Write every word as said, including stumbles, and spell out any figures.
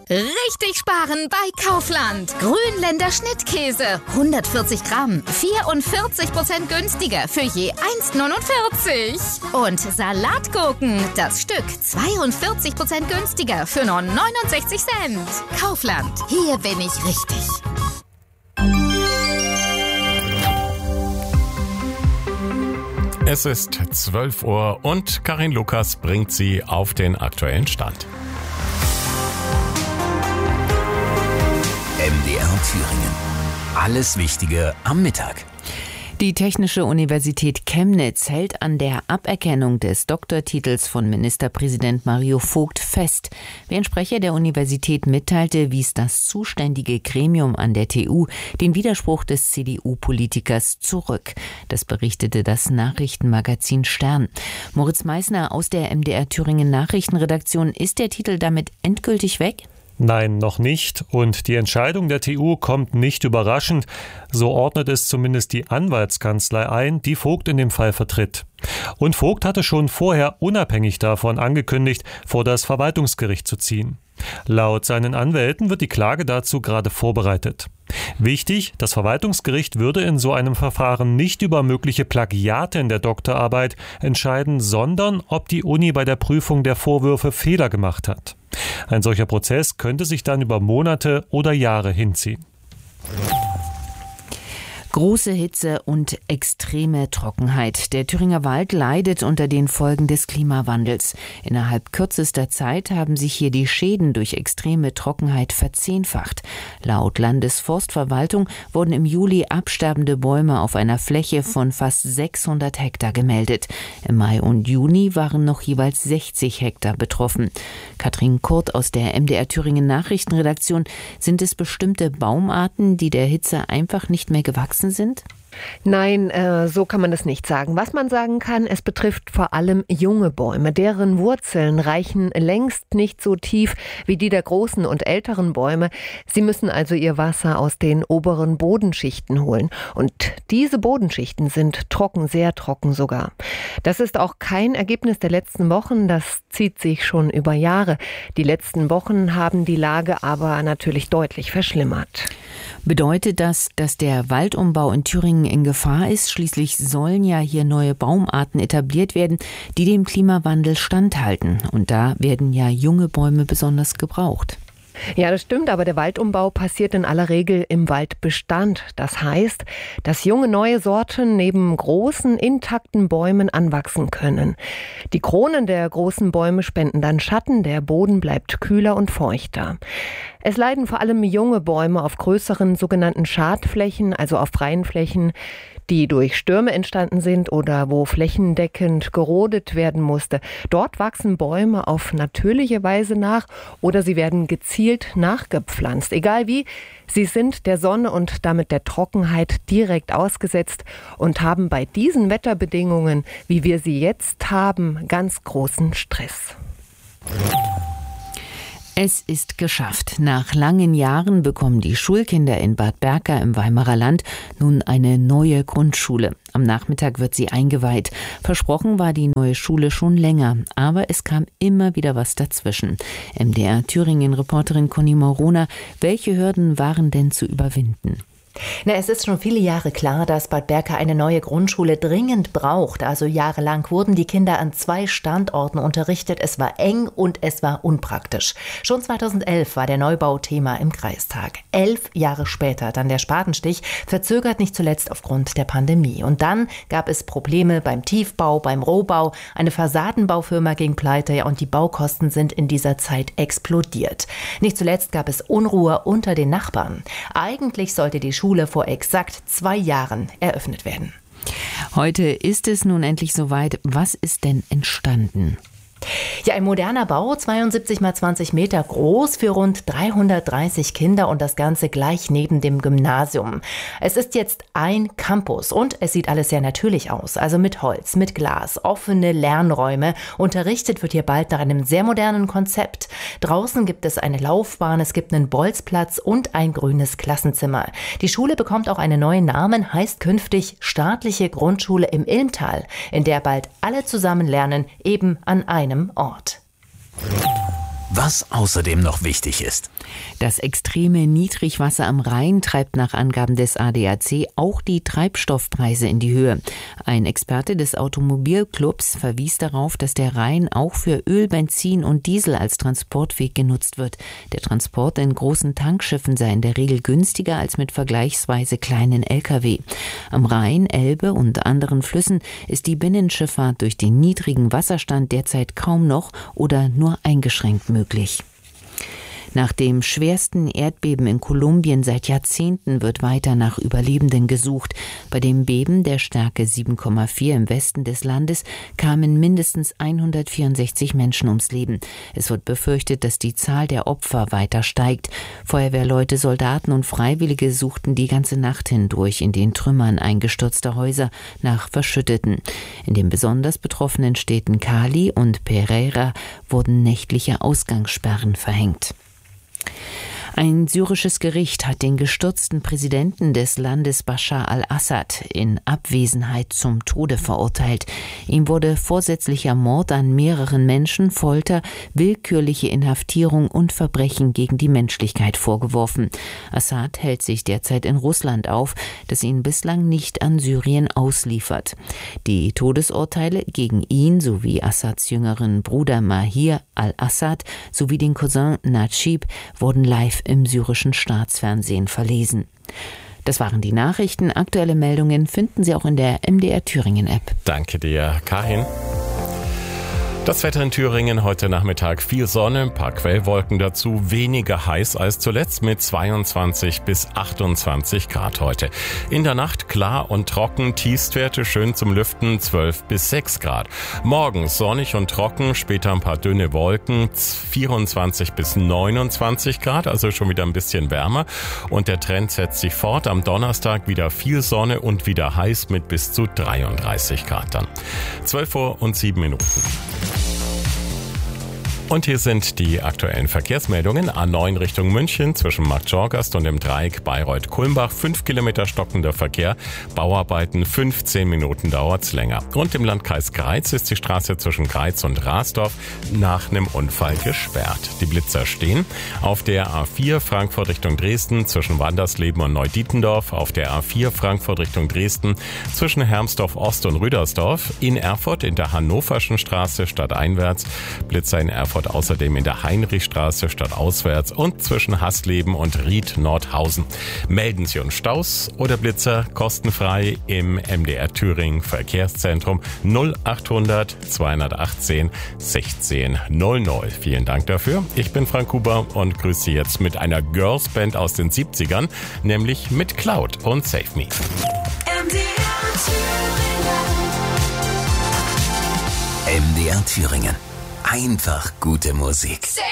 Richtig sparen bei Kaufland. Grünländer Schnittkäse, hundertvierzig Gramm, vierundvierzig Prozent günstiger für je eins neunundvierzig. Und Salatgurken, das Stück, zweiundvierzig Prozent günstiger für nur neunundsechzig Cent. Kaufland, hier bin ich richtig. Es ist zwölf Uhr und Karin Lukas bringt Sie auf den aktuellen Stand. M D R Thüringen. Alles Wichtige am Mittag. Die Technische Universität Chemnitz hält an der Aberkennung des Doktortitels von Ministerpräsident Mario Vogt fest. Wie ein Sprecher der Universität mitteilte, wies das zuständige Gremium an der T U den Widerspruch des C D U-Politikers zurück. Das berichtete das Nachrichtenmagazin Stern. Moritz Meissner aus der M D R Thüringen Nachrichtenredaktion: Ist der Titel damit endgültig weg? Nein, noch nicht. Und die Entscheidung der T U kommt nicht überraschend. So ordnet es zumindest die Anwaltskanzlei ein, die Vogt in dem Fall vertritt. Und Vogt hatte schon vorher unabhängig davon angekündigt, vor das Verwaltungsgericht zu ziehen. Laut seinen Anwälten wird die Klage dazu gerade vorbereitet. Wichtig, das Verwaltungsgericht würde in so einem Verfahren nicht über mögliche Plagiate in der Doktorarbeit entscheiden, sondern ob die Uni bei der Prüfung der Vorwürfe Fehler gemacht hat. Ein solcher Prozess könnte sich dann über Monate oder Jahre hinziehen. Große Hitze und extreme Trockenheit. Der Thüringer Wald leidet unter den Folgen des Klimawandels. Innerhalb kürzester Zeit haben sich hier die Schäden durch extreme Trockenheit verzehnfacht. Laut Landesforstverwaltung wurden im Juli absterbende Bäume auf einer Fläche von fast sechshundert Hektar gemeldet. Im Mai und Juni waren noch jeweils sechzig Hektar betroffen. Katrin Kurt aus der M D R Thüringen Nachrichtenredaktion: Sind es bestimmte Baumarten, die der Hitze einfach nicht mehr gewachsen sind? Nein, äh, so kann man das nicht sagen. Was man sagen kann, es betrifft vor allem junge Bäume. Deren Wurzeln reichen längst nicht so tief wie die der großen und älteren Bäume. Sie müssen also ihr Wasser aus den oberen Bodenschichten holen. Und diese Bodenschichten sind trocken, sehr trocken sogar. Das ist auch kein Ergebnis der letzten Wochen. Das zieht sich schon über Jahre. Die letzten Wochen haben die Lage aber natürlich deutlich verschlimmert. Bedeutet das, dass der Waldumbau in Thüringen in Gefahr ist? Schließlich sollen ja hier neue Baumarten etabliert werden, die dem Klimawandel standhalten. Und da werden ja junge Bäume besonders gebraucht. Ja, das stimmt, aber der Waldumbau passiert in aller Regel im Waldbestand. Das heißt, dass junge neue Sorten neben großen, intakten Bäumen anwachsen können. Die Kronen der großen Bäume spenden dann Schatten, der Boden bleibt kühler und feuchter. Es leiden vor allem junge Bäume auf größeren sogenannten Schadflächen, also auf freien Flächen, die durch Stürme entstanden sind oder wo flächendeckend gerodet werden musste. Dort wachsen Bäume auf natürliche Weise nach oder sie werden gezielt nachgepflanzt. Egal wie, sie sind der Sonne und damit der Trockenheit direkt ausgesetzt und haben bei diesen Wetterbedingungen, wie wir sie jetzt haben, ganz großen Stress. Es ist geschafft. Nach langen Jahren bekommen die Schulkinder in Bad Berka im Weimarer Land nun eine neue Grundschule. Am Nachmittag wird sie eingeweiht. Versprochen war die neue Schule schon länger, aber es kam immer wieder was dazwischen. M D R Thüringen-Reporterin Conny Morona: Welche Hürden waren denn zu überwinden? Na, es ist schon viele Jahre klar, dass Bad Berka eine neue Grundschule dringend braucht. Also jahrelang wurden die Kinder an zwei Standorten unterrichtet. Es war eng und es war unpraktisch. Schon zweitausendelf war der Neubau Thema im Kreistag. Elf Jahre später dann der Spatenstich, verzögert nicht zuletzt aufgrund der Pandemie. Und dann gab es Probleme beim Tiefbau, beim Rohbau. Eine Fassadenbaufirma ging pleite, ja, und die Baukosten sind in dieser Zeit explodiert. Nicht zuletzt gab es Unruhe unter den Nachbarn. Eigentlich sollte die Schule vor exakt zwei Jahren eröffnet werden. Heute ist es nun endlich soweit. Was ist denn entstanden? Ja, ein moderner Bau, zweiundsiebzig mal zwanzig Meter groß, für rund dreihundertdreißig Kinder und das Ganze gleich neben dem Gymnasium. Es ist jetzt ein Campus und es sieht alles sehr natürlich aus, also mit Holz, mit Glas, offene Lernräume. Unterrichtet wird hier bald nach einem sehr modernen Konzept. Draußen gibt es eine Laufbahn, es gibt einen Bolzplatz und ein grünes Klassenzimmer. Die Schule bekommt auch einen neuen Namen, heißt künftig Staatliche Grundschule im Ilmtal, in der bald alle zusammen lernen, eben an einem Ort. Was außerdem noch wichtig ist. Das extreme Niedrigwasser am Rhein treibt nach Angaben des A D A C auch die Treibstoffpreise in die Höhe. Ein Experte des Automobilclubs verwies darauf, dass der Rhein auch für Öl, Benzin und Diesel als Transportweg genutzt wird. Der Transport in großen Tankschiffen sei in der Regel günstiger als mit vergleichsweise kleinen L K W. Am Rhein, Elbe und anderen Flüssen ist die Binnenschifffahrt durch den niedrigen Wasserstand derzeit kaum noch oder nur eingeschränkt möglich. möglich. Nach dem schwersten Erdbeben in Kolumbien seit Jahrzehnten wird weiter nach Überlebenden gesucht. Bei dem Beben der Stärke sieben Komma vier im Westen des Landes kamen mindestens hundertvierundsechzig Menschen ums Leben. Es wird befürchtet, dass die Zahl der Opfer weiter steigt. Feuerwehrleute, Soldaten und Freiwillige suchten die ganze Nacht hindurch in den Trümmern eingestürzter Häuser nach Verschütteten. In den besonders betroffenen Städten Cali und Pereira wurden nächtliche Ausgangssperren verhängt. Ein syrisches Gericht hat den gestürzten Präsidenten des Landes Bashar al-Assad in Abwesenheit zum Tode verurteilt. Ihm wurde vorsätzlicher Mord an mehreren Menschen, Folter, willkürliche Inhaftierung und Verbrechen gegen die Menschlichkeit vorgeworfen. Assad hält sich derzeit in Russland auf, das ihn bislang nicht an Syrien ausliefert. Die Todesurteile gegen ihn sowie Assads jüngeren Bruder Mahir al-Assad sowie den Cousin Najib wurden live im syrischen Staatsfernsehen verlesen. Das waren die Nachrichten. Aktuelle Meldungen finden Sie auch in der M D R Thüringen App. Danke dir, Karin. Das Wetter in Thüringen heute Nachmittag: viel Sonne, ein paar Quellwolken dazu, weniger heiß als zuletzt mit zweiundzwanzig bis achtundzwanzig Grad heute. In der Nacht klar und trocken, Tiefstwerte schön zum Lüften zwölf bis sechs Grad. Morgen sonnig und trocken, später ein paar dünne Wolken, vierundzwanzig bis neunundzwanzig Grad, also schon wieder ein bisschen wärmer. Und der Trend setzt sich fort. Am Donnerstag wieder viel Sonne und wieder heiß mit bis zu dreiunddreißig Grad dann. zwölf Uhr und sieben Minuten. Und hier sind die aktuellen Verkehrsmeldungen. A neun Richtung München zwischen Marktschorgast und dem Dreieck Bayreuth-Kulmbach. fünf Kilometer stockender Verkehr. Bauarbeiten, fünfzehn Minuten dauert's länger. Und im Landkreis Greiz ist die Straße zwischen Greiz und Rasdorf nach einem Unfall gesperrt. Die Blitzer stehen auf der A vier Frankfurt Richtung Dresden zwischen Wandersleben und Neudietendorf. Auf der A vier Frankfurt Richtung Dresden zwischen Hermsdorf Ost und Rüdersdorf. In Erfurt in der Hannoverschen Straße stadteinwärts. Blitzer in Erfurt außerdem in der Heinrichstraße stadtauswärts und zwischen Hasleben und Ried-Nordhausen. Melden Sie uns Staus oder Blitzer kostenfrei im M D R Thüringen Verkehrszentrum null achthundert zweihundertachtzehn sechzehn null null. Vielen Dank dafür. Ich bin Frank Huber und grüße Sie jetzt mit einer Girls-Band aus den siebzigern, nämlich mit Cloud und Save Me. M D R Thüringen. M D R Thüringen. Einfach gute Musik.